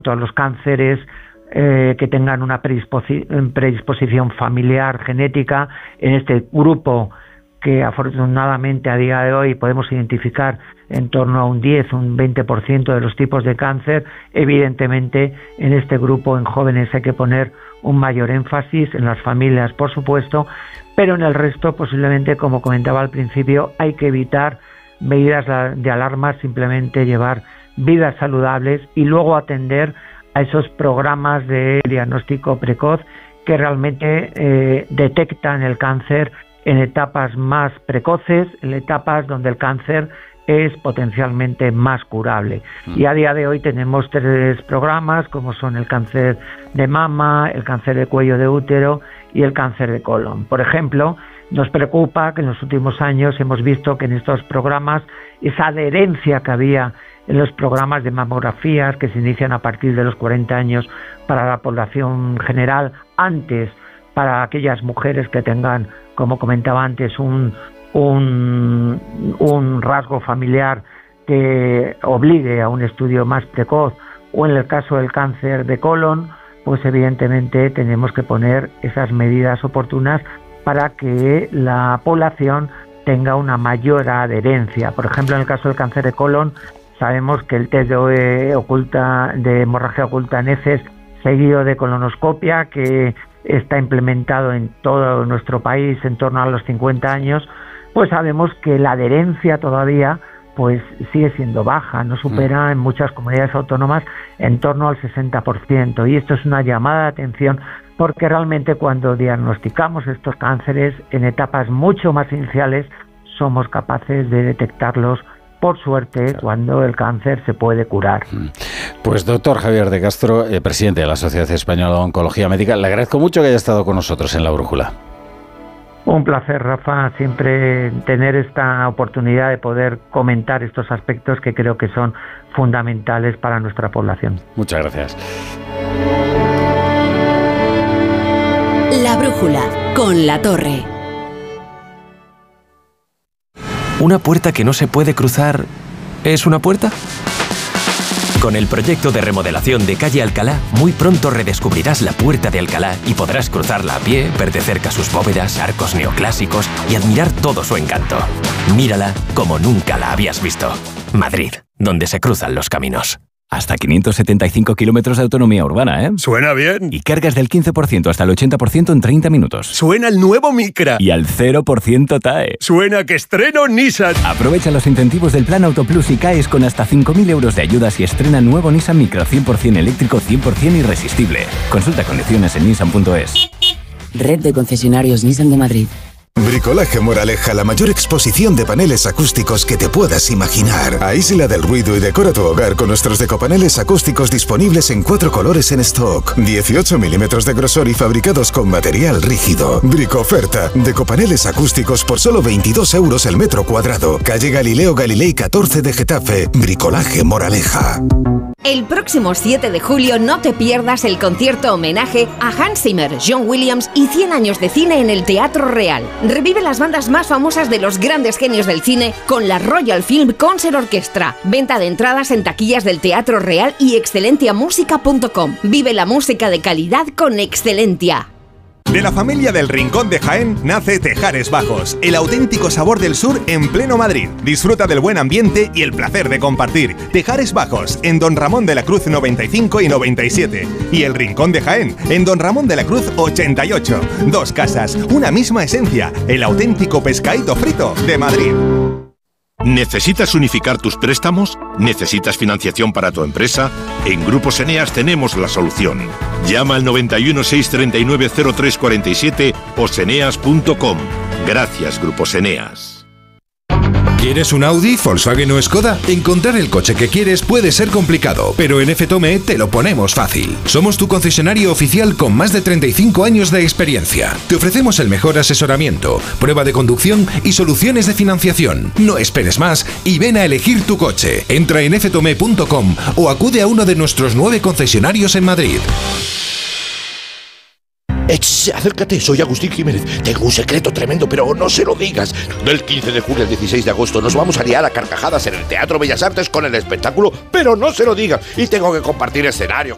todos los cánceres que tengan una predisposición familiar genética. En este grupo, que afortunadamente a día de hoy podemos identificar en torno a un 10, un 20% de los tipos de cáncer, evidentemente en este grupo, en jóvenes, hay que poner un mayor énfasis, en las familias por supuesto, pero en el resto posiblemente, como comentaba al principio, hay que evitar medidas de alarma, simplemente llevar vidas saludables y luego atender a esos programas de diagnóstico precoz que realmente detectan el cáncer en etapas más precoces, en etapas donde el cáncer es potencialmente más curable. Y a día de hoy tenemos 3 programas, como son el cáncer de mama, el cáncer de cuello de útero y el cáncer de colon. Por ejemplo, nos preocupa que en los últimos años hemos visto que en estos programas esa adherencia que había en los programas de mamografías que se inician a partir de los 40 años para la población general, antes para aquellas mujeres que tengan, como comentaba antes, un rasgo familiar que obligue a un estudio más precoz, o en el caso del cáncer de colon, pues evidentemente tenemos que poner esas medidas oportunas para que la población tenga una mayor adherencia. Por ejemplo, en el caso del cáncer de colon, sabemos que el test de hemorragia oculta en heces seguido de colonoscopia, que está implementado en todo nuestro país en torno a los 50 años, pues sabemos que la adherencia todavía pues sigue siendo baja, no supera en muchas comunidades autónomas en torno al 60%, y esto es una llamada de atención porque realmente cuando diagnosticamos estos cánceres en etapas mucho más iniciales somos capaces de detectarlos, por suerte, cuando el cáncer se puede curar. Pues doctor Javier de Castro, presidente de la Sociedad Española de Oncología Médica, le agradezco mucho que haya estado con nosotros en La Brújula. Un placer, Rafa, siempre tener esta oportunidad de poder comentar estos aspectos que creo que son fundamentales para nuestra población. Muchas gracias. La Brújula, con La Torre. ¿Una puerta que no se puede cruzar es una puerta? Con el proyecto de remodelación de Calle Alcalá, muy pronto redescubrirás la Puerta de Alcalá y podrás cruzarla a pie, ver de cerca sus bóvedas, arcos neoclásicos y admirar todo su encanto. Mírala como nunca la habías visto. Madrid, donde se cruzan los caminos. Hasta 575 kilómetros de autonomía urbana, ¿eh? Suena bien. Y cargas del 15% hasta el 80% en 30 minutos. Suena el nuevo Micra. Y al 0% TAE. Suena que estreno Nissan. Aprovecha los incentivos del Plan Autoplus y caes con hasta 5.000 euros de ayudas y estrena nuevo Nissan Micra 100% eléctrico, 100% irresistible. Consulta condiciones en nissan.es. Red de concesionarios Nissan de Madrid. Bricolaje Moraleja, la mayor exposición de paneles acústicos que te puedas imaginar. Aísla del ruido y decora tu hogar con nuestros decopaneles acústicos disponibles en 4 colores en stock. 18 milímetros de grosor y fabricados con material rígido. Bricoferta, decopaneles acústicos por solo 22 euros el metro cuadrado. Calle Galileo Galilei 14 de Getafe. Bricolaje Moraleja. El próximo 7 de julio no te pierdas el concierto homenaje a Hans Zimmer, John Williams y 100 años de cine en el Teatro Real. Revive las bandas más famosas de los grandes genios del cine con la Royal Film Concert Orchestra. Venta de entradas en taquillas del Teatro Real y excelentiamusica.com. Vive la música de calidad con Excelentia. De la familia del Rincón de Jaén nace Tejares Bajos, el auténtico sabor del sur en pleno Madrid. Disfruta del buen ambiente y el placer de compartir. Tejares Bajos, en Don Ramón de la Cruz 95 y 97. Y el Rincón de Jaén, en Don Ramón de la Cruz 88. 2 casas, una misma esencia, el auténtico pescadito frito de Madrid. ¿Necesitas unificar tus préstamos? ¿Necesitas financiación para tu empresa? En Grupos Eneas tenemos la solución. Llama al 91 639 0347 o seneas.com. Gracias, Grupos Eneas. ¿Quieres un Audi, Volkswagen o Skoda? Encontrar el coche que quieres puede ser complicado, pero en FTOME te lo ponemos fácil. Somos tu concesionario oficial con más de 35 años de experiencia. Te ofrecemos el mejor asesoramiento, prueba de conducción y soluciones de financiación. No esperes más y ven a elegir tu coche. Entra en ftome.com o acude a uno de nuestros 9 concesionarios en Madrid. Acércate, soy Agustín Jiménez. Tengo un secreto tremendo, pero no se lo digas. Del 15 de julio al 16 de agosto nos vamos a liar a carcajadas en el Teatro Bellas Artes con el espectáculo Pero no se lo digas. Y tengo que compartir escenario